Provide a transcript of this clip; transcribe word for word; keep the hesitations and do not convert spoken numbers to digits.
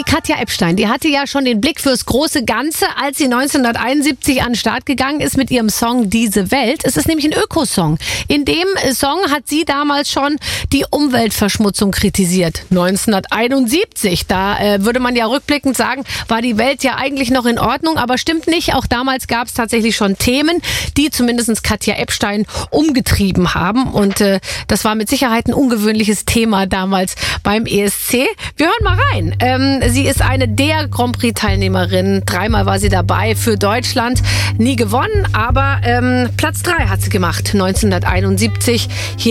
Katja Ebstein, die hatte ja schon den Blick fürs große Ganze, als sie neunzehnhunderteinundsiebzig an den Start gegangen ist mit ihrem Song Diese Welt. Es ist nämlich ein Ökosong. In dem Song hat sie damals schon die Umweltverschmutzung kritisiert. neunzehnhunderteinundsiebzig, da äh, würde man ja rückblickend sagen, war die Welt ja eigentlich noch in Ordnung, aber stimmt nicht. Auch damals gab es tatsächlich schon Themen, die zumindest Katja Ebstein umgetrieben haben. Und äh, das war mit Sicherheit ein ungewöhnliches Thema damals beim E S C. Wir hören mal rein. Ähm, sie ist eine der Grand Prix-Teilnehmerinnen. Dreimal war sie dabei für Deutschland. Nie gewonnen, aber ähm, Platz drei hat sie gemacht, neunzehnhunderteinundsiebzig. Hier